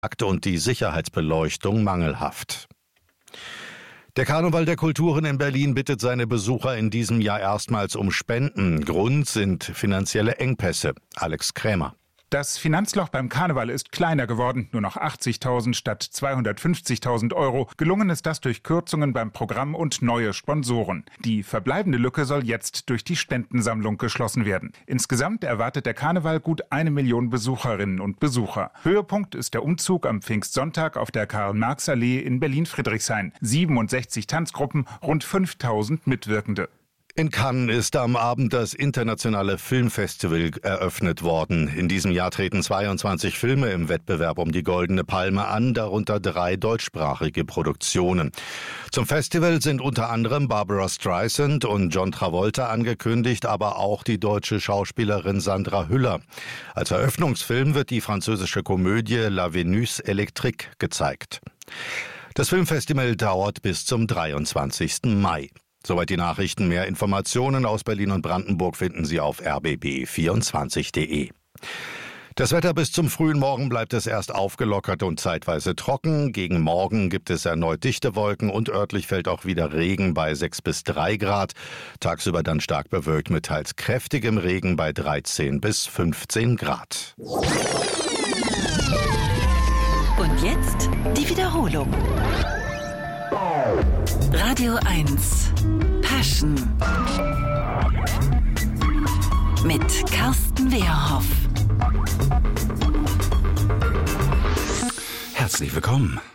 und die Sicherheitsbeleuchtung mangelhaft. Der Karneval der Kulturen in Berlin bittet seine Besucher in diesem Jahr erstmals um Spenden. Grund sind finanzielle Engpässe. Alex Krämer. Das Finanzloch beim Karneval ist kleiner geworden, nur noch 80.000 statt 250.000 Euro. Gelungen ist das durch Kürzungen beim Programm und neue Sponsoren. Die verbleibende Lücke soll jetzt durch die Spendensammlung geschlossen werden. Insgesamt erwartet der Karneval gut 1 Million Besucherinnen und Besucher. Höhepunkt ist der Umzug am Pfingstsonntag auf der Karl-Marx-Allee in Berlin-Friedrichshain. 67 Tanzgruppen, rund 5.000 Mitwirkende. In Cannes ist am Abend das internationale Filmfestival eröffnet worden. In diesem Jahr treten 22 Filme im Wettbewerb um die Goldene Palme an, darunter 3 deutschsprachige Produktionen. Zum Festival sind unter anderem Barbara Streisand und John Travolta angekündigt, aber auch die deutsche Schauspielerin Sandra Hüller. Als Eröffnungsfilm wird die französische Komödie La Vénus électrique gezeigt. Das Filmfestival dauert bis zum 23. Mai. Soweit die Nachrichten. Mehr Informationen aus Berlin und Brandenburg finden Sie auf rbb24.de. Das Wetter bis zum frühen Morgen bleibt es erst aufgelockert und zeitweise trocken. Gegen Morgen gibt es erneut dichte Wolken und örtlich fällt auch wieder Regen bei 6 bis 3 Grad. Tagsüber dann stark bewölkt mit teils kräftigem Regen bei 13 bis 15 Grad. Und jetzt die Wiederholung. Radio 1 Passion mit Carsten Wehrhoff. Herzlich willkommen.